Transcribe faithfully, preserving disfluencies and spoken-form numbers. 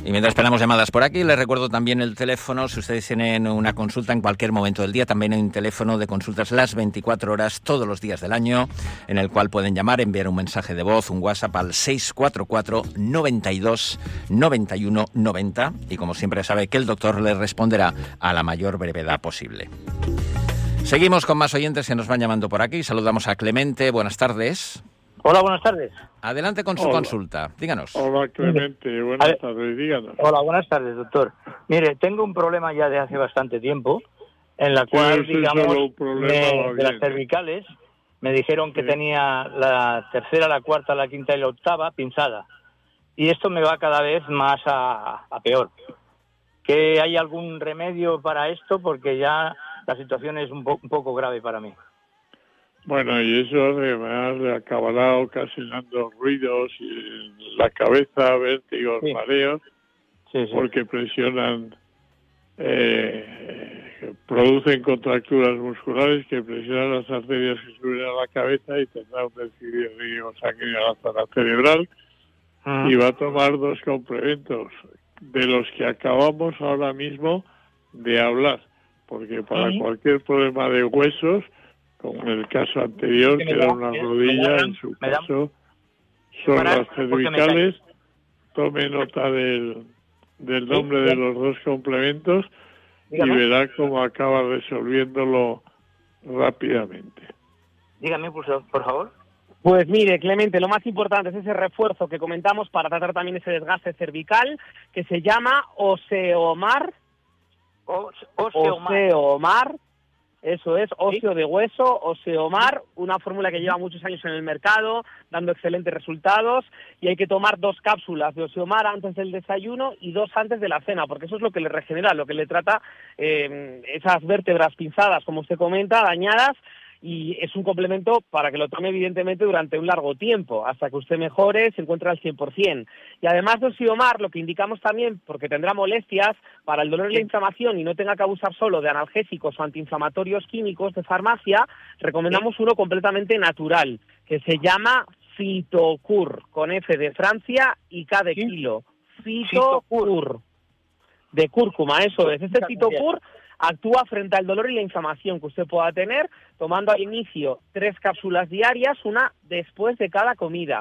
Y mientras esperamos llamadas por aquí, les recuerdo también el teléfono, si ustedes tienen una consulta en cualquier momento del día, también hay un teléfono de consultas las veinticuatro horas, todos los días del año, en el cual pueden llamar, enviar un mensaje de voz, un WhatsApp al seis cuatro cuatro, noventa y dos, noventa y uno, noventa, y como siempre sabe que el doctor les responderá a la mayor brevedad posible. Seguimos con más oyentes que nos van llamando por aquí. Saludamos a Clemente, buenas tardes. Hola, buenas tardes. Adelante con su Hola. consulta, díganos. Hola, Clemente, buenas ver, tardes, díganos. Hola, buenas tardes, doctor. Mire, tengo un problema ya de hace bastante tiempo, en la cual, Sí, sí, digamos, solo un problema, me- va de las bien. cervicales, me dijeron que Sí. tenía la tercera, la cuarta, la quinta y la octava pinzada. Y esto me va cada vez más a, a peor. ¿Que hay algún remedio para esto? Porque ya la situación es un, po- un poco grave para mí. Bueno, y eso además le acabará ocasionando ruidos y en la cabeza, vértigos, Sí. mareos, Sí, sí. porque presionan, eh, producen contracturas musculares que presionan las arterias que suben a la cabeza y tendrá un desvío sanguíneo a la zona cerebral. Mm. Y va a tomar dos complementos de los que acabamos ahora mismo de hablar, porque para Sí. cualquier problema de huesos, como en el caso anterior, Que que me era da- una me- rodilla, me da- en su me da- caso, son Parar, las porque me cervicales. Tome nota del, del nombre de los dos complementos y Dígame. verá cómo acaba resolviéndolo rápidamente. Dígame, por por favor. Pues mire, Clemente, lo más importante es ese refuerzo que comentamos para tratar también ese desgaste cervical, que se llama Oseomar. O- Osteomar. Oseomar, eso es, óseo de hueso, Oseomar, una fórmula que lleva muchos años en el mercado, dando excelentes resultados, y hay que tomar dos cápsulas de Oseomar antes del desayuno y dos antes de la cena, porque eso es lo que le regenera, lo que le trata eh, esas vértebras pinzadas, como usted comenta, dañadas, y es un complemento para que lo tome evidentemente durante un largo tiempo, hasta que usted mejore, se encuentre al cien por ciento. Y además de Oseomar, lo que indicamos también, porque tendrá molestias para el dolor y la inflamación y no tenga que abusar solo de analgésicos o antiinflamatorios químicos de farmacia, recomendamos uno completamente natural, que se llama Fitocur, con F de Francia y K de kilo. Fitocur. De cúrcuma, eso es. Este Fitocur actúa frente al dolor y la inflamación que usted pueda tener, tomando al inicio tres cápsulas diarias, una después de cada comida.